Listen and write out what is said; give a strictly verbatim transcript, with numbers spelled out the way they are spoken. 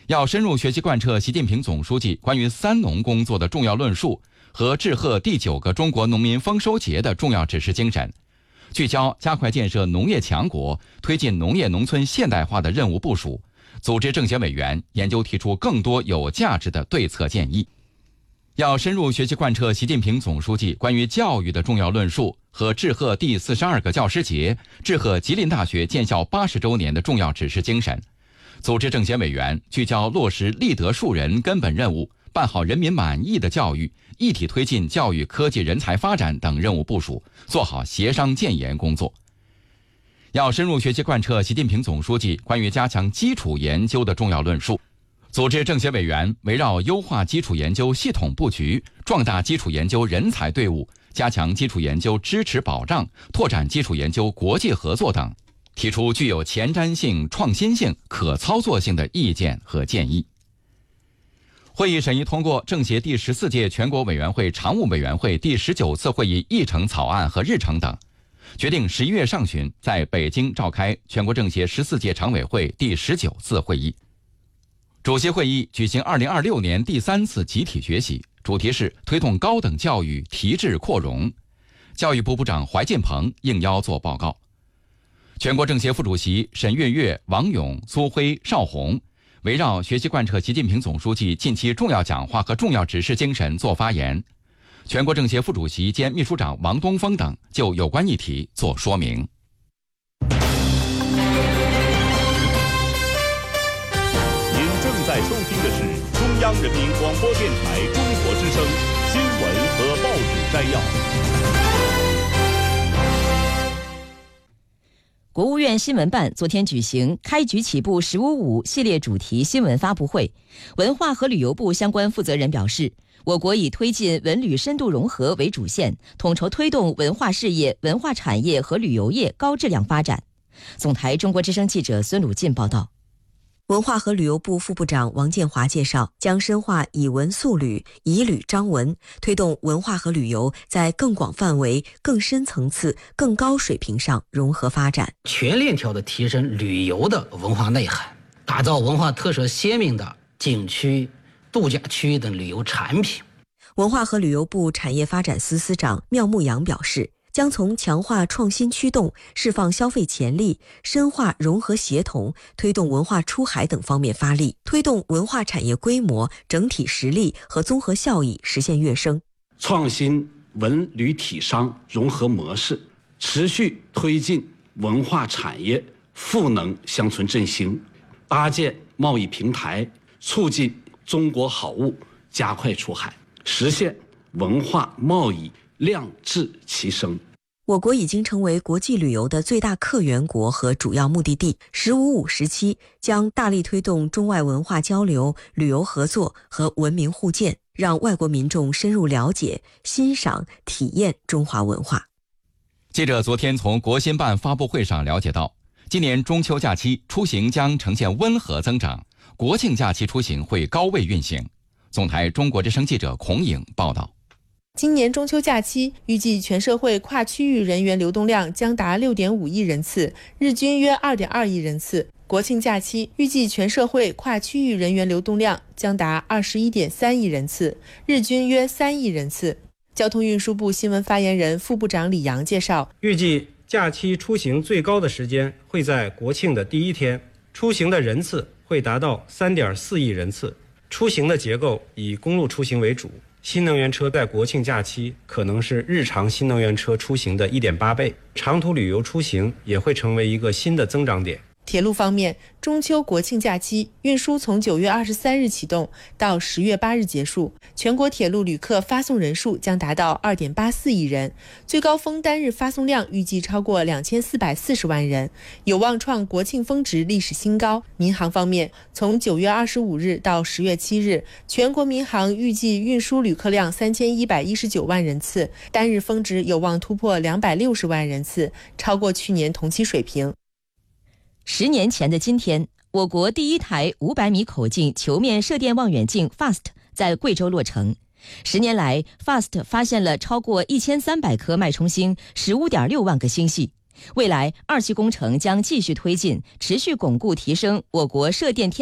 要深入学习贯彻习近平总书记关于三农工作的重要论述和致贺第九个中国农民丰收节的重要指示精神，聚焦加快建设农业强国、推进农业农村现代化的任务部署，组织政协委员研究提出更多有价值的对策建议。要深入学习贯彻习近平总书记关于教育的重要论述和致贺第四十二个教师节、致贺吉林大学建校八十周年的重要指示精神，组织政协委员聚焦落实立德树人根本任务，办好人民满意的教育，一体推进教育科技人才发展等任务部署，做好协商建言工作。要深入学习贯彻习近平总书记关于加强基础研究的重要论述，组织政协委员围绕优化基础研究系统布局、壮大基础研究人才队伍、加强基础研究支持保障、拓展基础研究国际合作等，提出具有前瞻性、创新性、可操作性的意见和建议。会议审议通过政协第十四届全国委员会常务委员会第十九次会议议程草案和日程等，决定十一月上旬在北京召开全国政协十四届常委会第十九次会议。主席会议举行二零二六年第三次集体学习，主题是推动高等教育提质扩容。教育部部长怀进鹏应邀作报告。全国政协副主席沈跃跃、王勇、苏辉、邵红围绕学习贯彻习近平总书记近期重要讲话和重要指示精神作发言。全国政协副主席兼秘书长王东峰等就有关议题作说明。 在收听的是中央人民广播电台中国之声新闻和报纸摘要。 国务院新闻办昨天举行开局起步十五五系列主题新闻发布会，文化和旅游部相关负责人表示，我国以推进文旅深度融合为主线，统筹推动文化事业、文化产业和旅游业高质量发展。总台中国之声记者孙鲁进报道。 文化和旅游部副部长王建华介绍，将深化以文塑旅、以旅彰文，推动文化和旅游在更广范围、更深层次、更高水平上融合发展， 全链条的提升旅游的文化内涵，打造文化特色鲜明的景区、度假区等旅游产品。 文化和旅游部产业发展司司长缪牧阳表示，将从强化创新驱动、释放消费潜力、深化融合协同、推动文化出海等方面发力，推动文化产业规模、整体实力和综合效益实现跃升， 创新文旅体商融合模式，持续推进文化产业赋能乡村振兴，搭建贸易平台，促进中国好物加快出海，实现文化贸易量质齐升。 我国已经成为国际旅游的最大客源国和主要目的地。十五五时期将大力推动中外文化交流、旅游合作和文明互鉴，让外国民众深入了解、欣赏、体验中华文化。 记者昨天从国新办发布会上了解到，今年中秋假期出行将呈现温和增长，国庆假期出行会高位运行。总台中国之声记者孔颖报道。 今年中秋假期预计全社会跨区域人员流动量将达 六点五亿人次，日均约 二点二亿人次。国庆假期预计全社会跨区域人员流动量将达 二十一点三亿人次，日均约三亿人次。交通运输部新闻发言人副部长李阳介绍， 预计假期出行最高的时间会在国庆的第一天，出行的人次会达到 三点四亿人次。出行的结构以公路出行为主，新能源车在国庆假期可能是日常新能源车出行的 一点八倍，长途旅游出行也会成为一个新的增长点。 铁路方面，中秋国庆假期运输从九月二十三日启动到十月八日结束，全国铁路旅客发送人数将达到 二点八四亿人，最高峰单日发送量预计超过两千四百四十万人，有望创国庆峰值历史新高。民航方面，从九月二十五日到十月七日，全国民航预计运输旅客量三千一百一十九万人次，单日峰值有望突破两百六十万人次，超过去年同期水平。 十年前的今天，我国第一台五百米口径球面射电望远镜 FAST 在贵州落成。十年来 ，FAST 发现了超过一千三百颗脉冲星， 十五点六万个星系。未来二期工程将继续推进，持续巩固提升我国射电天